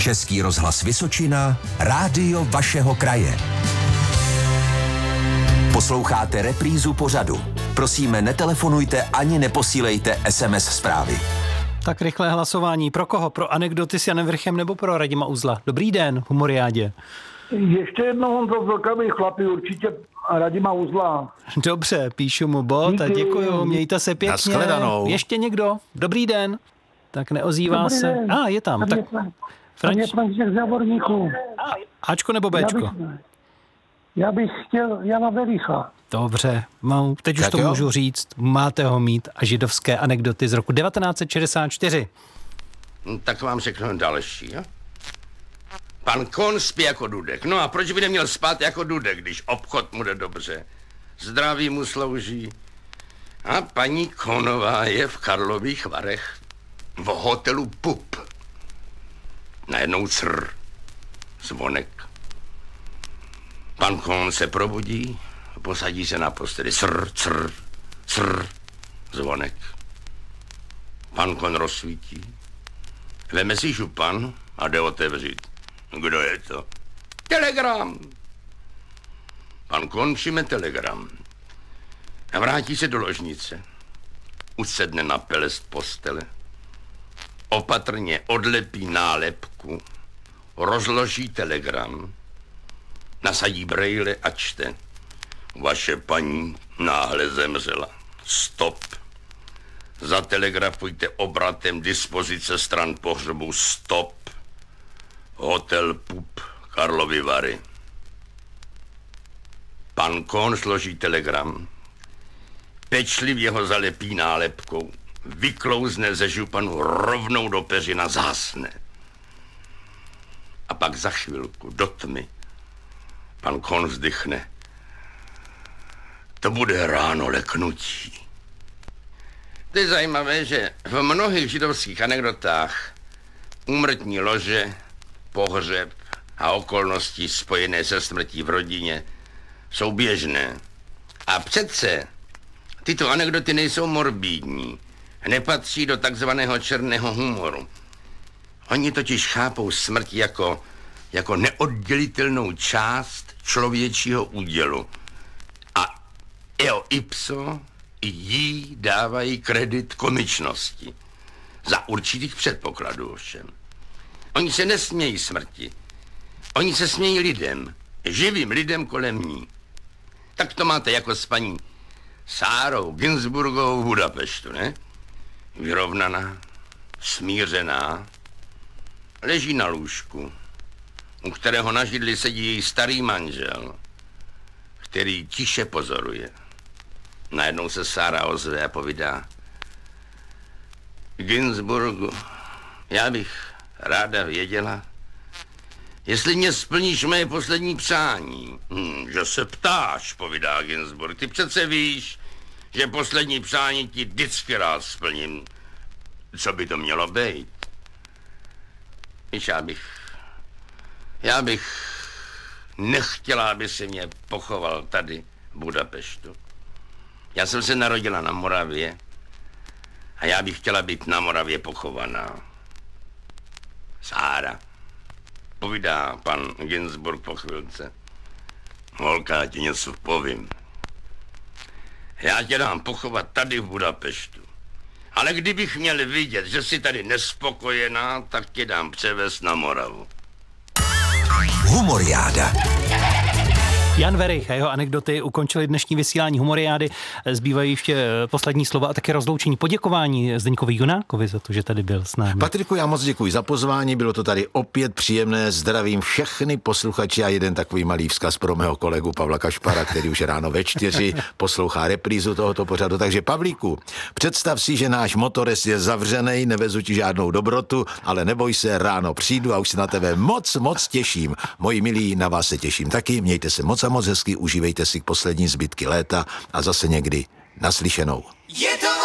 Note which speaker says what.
Speaker 1: Český rozhlas Vysočina, rádio vašeho kraje. Posloucháte reprízu pořadu. Prosíme, netelefonujte ani neposílejte SMS zprávy.
Speaker 2: Tak rychlé hlasování. Pro koho? Pro anekdoty s Janem Vrchem nebo pro Radima Uzla? Dobrý den, Humoriádě.
Speaker 3: Ještě jednou on to velkavý chlapi, určitě Radima Uzla.
Speaker 2: Dobře, píšu mu bod a děkuju, mějte se pěkně.
Speaker 4: Nashledanou.
Speaker 2: Ještě někdo? Dobrý den. Tak neozývá
Speaker 3: Dobrý
Speaker 2: se.
Speaker 3: den.
Speaker 2: Je tam. Tak
Speaker 3: František Závorníků.
Speaker 2: Ačko nebo Bčko?
Speaker 3: Já bych chtěl Jana Vericha.
Speaker 2: Dobře, teď už
Speaker 4: Tak
Speaker 2: to
Speaker 4: jo.
Speaker 2: můžu říct. Máte ho mít a židovské anekdoty z roku 1964.
Speaker 5: Tak vám řeknu další, jo? Pan Kohn spí jako Dudek. No a proč by neměl spát jako Dudek, když obchod mu jde dobře? Zdraví mu slouží. A paní Kohnová je v Karlových Varech v hotelu Pup. Najednou zvonek. Pan Kohn se probudí, posadí se na posteli. Zvonek. Pan Kohn rozsvítí. Veme si župan a jde otevřít. Kdo je to? Telegram. Pan Kohn přijme telegram. A vrátí se do ložnice. Usedne na pelest postele. Opatrně odlepí nálepku. Rozloží telegram. Nasadí brejle a čte. Vaše paní náhle zemřela. Stop. Zatelegrafujte obratem dispozice stran pohřbu. Stop. Hotel Pup, Karlovy Vary. Pan Kohn složí telegram. Pečlivě ho zalepí nálepkou. Vyklouzne ze županu rovnou do peřina, zhasne. A pak za chvilku, do tmy, pan Kohn vzdychne. To bude ráno leknutí. To je zajímavé, že v mnohých židovských anekdotách úmrtní lože, pohřeb a okolnosti spojené se smrtí v rodině jsou běžné. A přece tyto anekdoty nejsou morbidní, nepatří do takzvaného černého humoru. Oni totiž chápou smrt jako neoddělitelnou část člověčího údělu. A eo ipso jí dávají kredit komičnosti. Za určitých předpokladů ovšem. Oni se nesmějí smrti. Oni se smějí lidem, živým lidem kolem ní. Tak to máte jako s paní Sárou Ginsburgovou v Budapeštu, ne? Vyrovnaná, smířená, leží na lůžku, u kterého na židli sedí její starý manžel, který tiše pozoruje. Najednou se Sára ozve a povídá: Ginsburgu, já bych ráda věděla, jestli mě splníš moje poslední přání. Že se ptáš, povídá Ginsburg. Ty přece víš, že poslední přání ti vždycky rád splním. Co by to mělo být? Víš, já bych nechtěla, aby se mě pochoval tady v Budapeštu. Já jsem se narodila na Moravě a já bych chtěla být na Moravě pochovaná. Sára, povídá pan Ginsburg po chvilce. Holka, já ti něco povím. Já tě dám pochovat tady v Budapeštu. Ale kdybych měl vidět, že jsi tady nespokojená, tak tě dám převést na Moravu.
Speaker 1: Humoriáda.
Speaker 2: Jan Verich a jeho anekdoty ukončili dnešní vysílání Humoriády. Zbývají ještě poslední slova a také rozloučení, poděkování Zdeňkovi Junákovi za to, že tady byl s námi.
Speaker 4: Patriku, já moc děkuji za pozvání, bylo to tady opět příjemné, zdravím všechny posluchači a jeden takový malý vzkaz pro mého kolegu Pavla Kašpara, který už ráno ve 4 poslouchá reprízu tohoto pořadu. Takže Pavlíku, představ si, že náš motorist je zavřenej, nevezu ti žádnou dobrotu, ale neboj se, ráno přijdu a už se na tebe moc těším. Moji milí, na vás se těším taky, mějte se moc a moc hezky, užívejte si poslední zbytky léta a zase někdy naslyšenou.
Speaker 1: Je to